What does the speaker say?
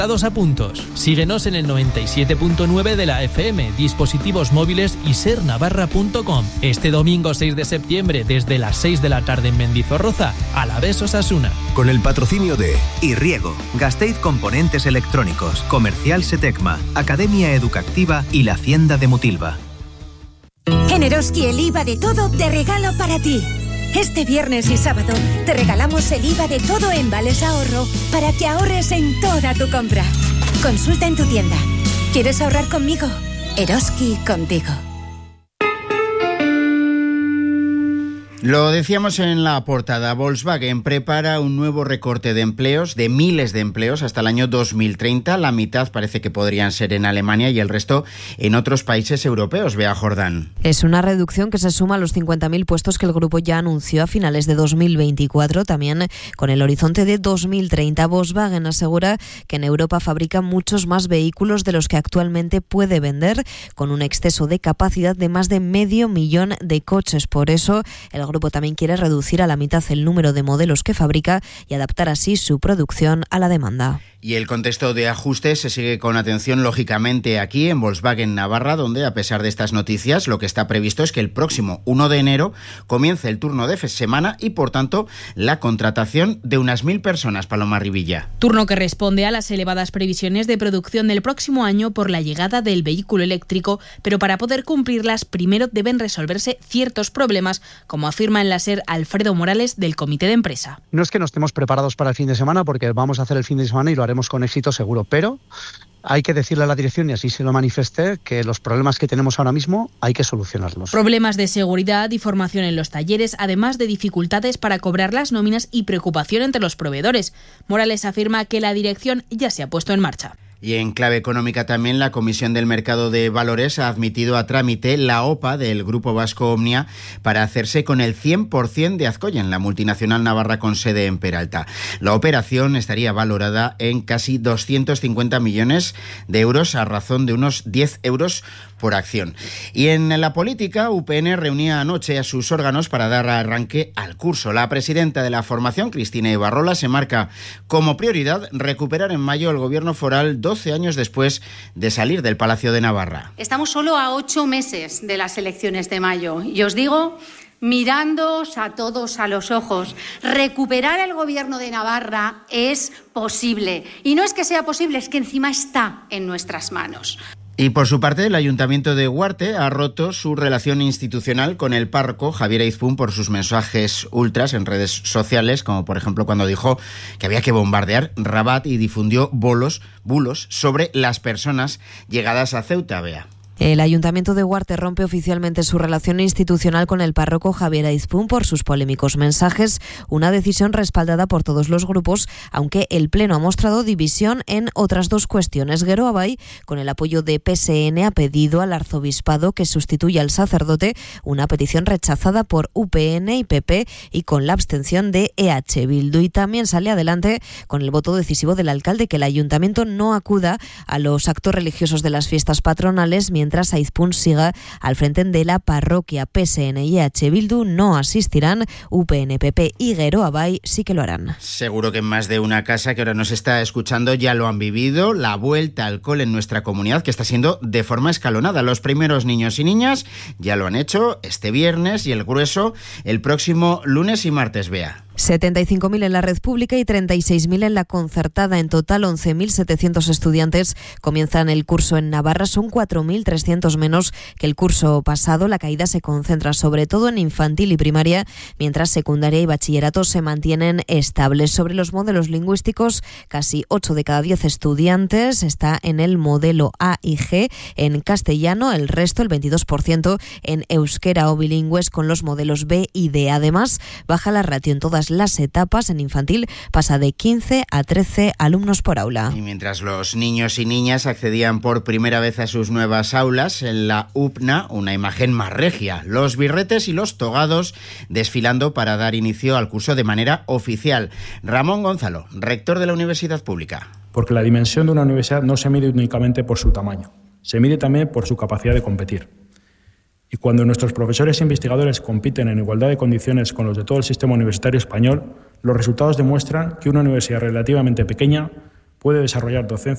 a puntos. Síguenos en el 97.9 de la FM, dispositivos móviles y sernavarra.com. Este domingo 6 de septiembre, desde las 6 de la tarde en Mendizorroza, Alavés Osasuna. Con el patrocinio de Irriego, Gasteiz Componentes Electrónicos, Comercial Setecma, Academia Educativa y la Hacienda de Mutilva. En Eroski el IVA de todo te regalo para ti. Este viernes y sábado te regalamos el IVA de todo en Vales Ahorro para que ahorres en toda tu compra. Consulta en tu tienda. ¿Quieres ahorrar conmigo? Eroski contigo. Lo decíamos en la portada, Volkswagen prepara un nuevo recorte de empleos, de miles de empleos hasta el año 2030. La mitad parece que podrían ser en Alemania y el resto en otros países europeos. Bea Jordán. Es una reducción que se suma a los 50.000 puestos que el grupo ya anunció a finales de 2024, también con el horizonte de 2030. Volkswagen asegura que en Europa fabrica muchos más vehículos de los que actualmente puede vender, con un exceso de capacidad de más de 500.000 de coches. Por eso, el grupo también quiere reducir a la mitad el número de modelos que fabrica y adaptar así su producción a la demanda. Y el contexto de ajuste se sigue con atención, lógicamente, aquí en Volkswagen Navarra, donde, a pesar de estas noticias, lo que está previsto es que el próximo 1 de enero comience el turno de semana y, por tanto, la contratación de unas 1.000 personas. Paloma Rivilla. Turno que responde a las elevadas previsiones de producción del próximo año por la llegada del vehículo eléctrico, pero para poder cumplirlas, primero deben resolverse ciertos problemas, como afirma en la SER Alfredo Morales, del comité de empresa. No es que no estemos preparados para el fin de semana, porque vamos a hacer el fin de semana y lo haremos con éxito seguro, pero hay que decirle a la dirección, y así se lo manifesté, que los problemas que tenemos ahora mismo hay que solucionarlos. Problemas de seguridad y formación en los talleres, además de dificultades para cobrar las nóminas y preocupación entre los proveedores. Morales afirma que la dirección ya se ha puesto en marcha. Y en clave económica también, la Comisión del Mercado de Valores ha admitido a trámite la OPA del Grupo Vasco Omnia para hacerse con el 100% de Azcoyen, la multinacional navarra con sede en Peralta. La operación estaría valorada en casi 250 millones de euros, a razón de unos 10 euros por acción. Y en la política, UPN reunía anoche a sus órganos para dar arranque al curso. La presidenta de la formación, Cristina Ibarrola, se marca como prioridad recuperar en mayo el gobierno foral 12 años después de salir del Palacio de Navarra. Estamos solo a 8 meses de las elecciones de mayo y os digo, mirándoos a todos a los ojos, recuperar el gobierno de Navarra es posible. Y no es que sea posible, es que encima está en nuestras manos. Y por su parte, el Ayuntamiento de Huarte ha roto su relación institucional con el párroco Javier Aizpún por sus mensajes ultras en redes sociales, como por ejemplo cuando dijo que había que bombardear Rabat y difundió bulos sobre las personas llegadas a Ceuta. Bea. El Ayuntamiento de Huarte rompe oficialmente su relación institucional con el párroco Javier Aizpún por sus polémicos mensajes, una decisión respaldada por todos los grupos, aunque el Pleno ha mostrado división en otras dos cuestiones. Gero Abay, con el apoyo de PSN, ha pedido al arzobispado que sustituya al sacerdote, una petición rechazada por UPN y PP, y con la abstención de EH Bildu. Y también sale adelante con el voto decisivo del alcalde, que el Ayuntamiento no acuda a los actos religiosos de las fiestas patronales, mientras Aizpún siga al frente de la parroquia. PSN y EH Bildu no asistirán, UPN, PP y Gero Abay sí que lo harán. Seguro que en más de una casa que ahora nos está escuchando ya lo han vivido, la vuelta al cole en nuestra comunidad, que está siendo de forma escalonada. Los primeros niños y niñas ya lo han hecho este viernes y el grueso el próximo lunes y martes. Bea. 75.000 en la red pública y 36.000 en la concertada. En total, 11.700 estudiantes comienzan el curso en Navarra. Son 4.300 menos que el curso pasado. La caída se concentra sobre todo en infantil y primaria, mientras secundaria y bachillerato se mantienen estables. Sobre los modelos lingüísticos, casi 8 de cada 10 estudiantes está en el modelo A y G en castellano, el resto, el 22%, en euskera o bilingües con los modelos B y D. Además, baja la ratio en todas las etapas. En infantil pasa de 15 a 13 alumnos por aula. Y mientras los niños y niñas accedían por primera vez a sus nuevas aulas, en la UPNA, una imagen más regia, los birretes y los togados desfilando para dar inicio al curso de manera oficial. Ramón Gonzalo, rector de la Universidad Pública. Porque la dimensión de una universidad no se mide únicamente por su tamaño, se mide también por su capacidad de competir. Y cuando nuestros profesores e investigadores compiten en igualdad de condiciones con los de todo el sistema universitario español, los resultados demuestran que una universidad relativamente pequeña puede desarrollar docencia